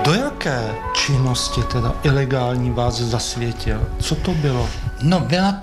Do jaké činnosti teda ilegální vás zasvětil? Co to bylo? No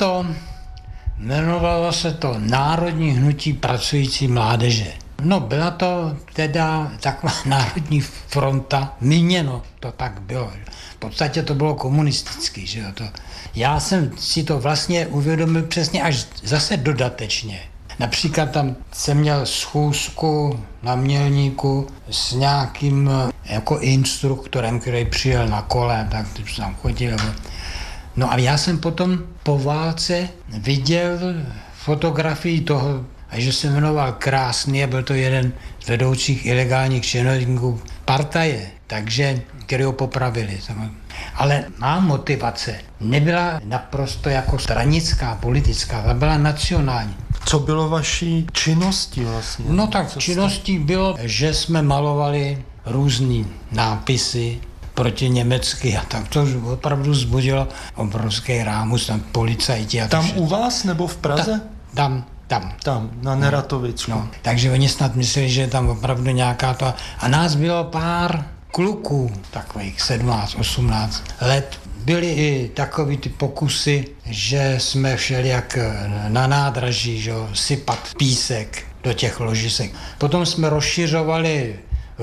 jmenovalo se to Národní hnutí pracující mládeže. No byla to teda taková národní fronta, míněno to tak bylo. V podstatě to bylo komunistický, že jo. Já jsem si to vlastně uvědomil přesně až zase dodatečně. Například tam jsem měl schůzku na Mělníku s nějakým jako instruktorem, který přijel na kole, tak tam chodil. No a já jsem potom po válce viděl fotografii toho, že se jmenoval Krásný a byl to jeden z vedoucích ilegálních činovníků partaje, takže který ho popravili. Ale má motivace nebyla naprosto jako stranická, politická, ta byla nacionální. Co bylo vaší činností vlastně? No tak činností bylo, že jsme malovali různý nápisy proti německy a tak to opravdu vzbudilo obrovský rámus, tam policajti a tam všechno. U vás nebo v Praze? Tam, na Neratovicku. No, takže oni snad mysleli, že je tam opravdu nějaká to. A nás bylo pár kluků, takových 17, 18 let. Byly i takový ty pokusy, že jsme šli jak na nádraží, že, sypat písek do těch ložisek. Potom jsme rozšiřovali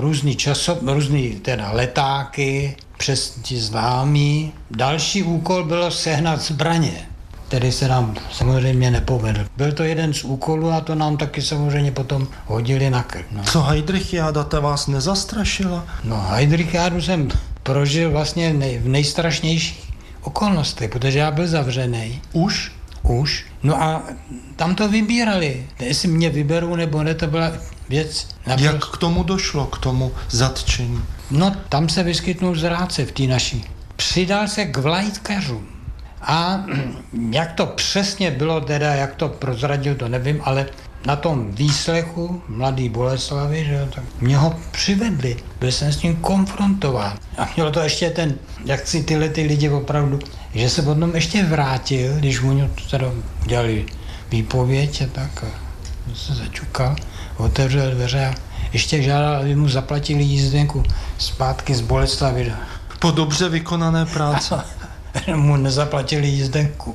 různý teda letáky přes ti známí. Další úkol bylo sehnat zbraně, který se nám samozřejmě nepovedl. Byl to jeden z úkolů a to nám taky samozřejmě potom hodili na krk. No. Co Heydrichiáda, ta vás nezastrašila? No Heydrichiádu jsem prožil vlastně v nejstrašnějších okolnostech, protože já byl zavřený. Už? No a tam to vybírali. Jestli mě vyberou nebo ne, to byla věc. Jak k tomu došlo, k tomu zatčení? No tam se vyskytnul zrádce v té naší. Přidal se k vlajkařům. A jak to přesně bylo teda, jak to prozradil, to nevím, ale na tom výslechu mladý Boleslavy, že tak mě ho přivedli. Byl jsem s ním konfrontován. A mělo to ještě jak si tyhle ty lidi opravdu, že se potom ještě vrátil, když mu teda udělali výpověď a tak a se začukal, otevřel dveře a ještě žádal, aby mu zaplatili jízdenku zpátky z Boleslavy. Po dobře vykonané práci. Mu nezaplatili jízdenku.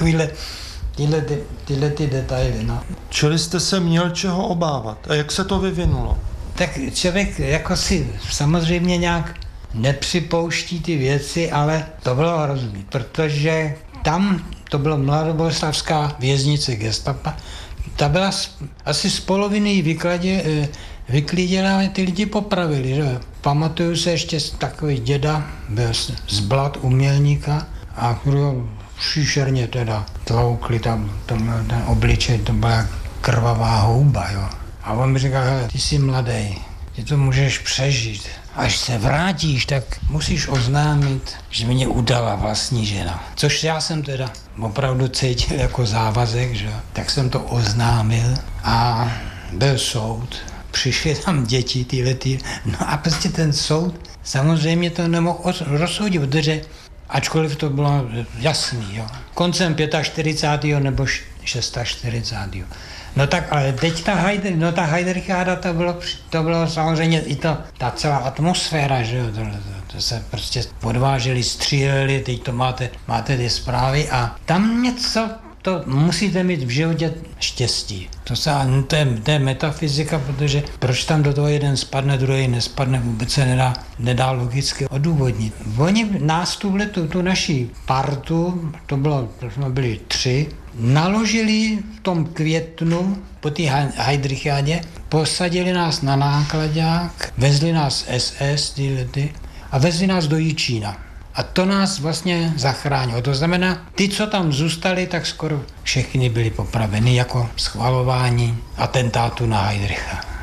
Tyhle ty detaily, no. Čili jste se měl čeho obávat. A jak se to vyvinulo? Tak člověk jako si samozřejmě nějak nepřipouští ty věci, ale to bylo hrozný, protože tam to byla mladoboleslavská věznice gestapa, ta byla asi z poloviny vyklíděna, ty lidi popravili, že? Pamatuju se ještě takový děda, byl z Blat u Mělníka a příšerně teda tloukli tam ten obličej, to byla jak krvavá houba, jo. A on mi říkal, hele, ty jsi mladý, ty to můžeš přežít. Až se vrátíš, tak musíš oznámit, že mě udala vlastní žena. Což já jsem teda opravdu cítil jako závazek, že? Tak jsem to oznámil a byl soud. Přišly tam děti, no a prostě ten soud samozřejmě to nemohl rozsoudit, protože ačkoliv to bylo jasný, jo. Koncem 45. nebo 46. No tak, ale teď ta Heydrichiáda, to bylo samozřejmě i ta celá atmosféra, že jo, to se prostě podváželi, stříleli, teď to máte ty zprávy a tam něco, to musíte mít v životě štěstí. To je metafyzika, protože proč tam do toho jeden spadne, druhý nespadne, vůbec se nedá logicky odůvodnit. Oni nás tu naší partu, jsme byli 3, naložili v tom květnu po té Heydrichiádě, posadili nás na náklaďák, vezli nás SS a vezli nás do Jičína. A to nás vlastně zachránilo. To znamená, ty, co tam zůstali, tak skoro všechny byli popraveni jako schvalování atentátu na Heydricha.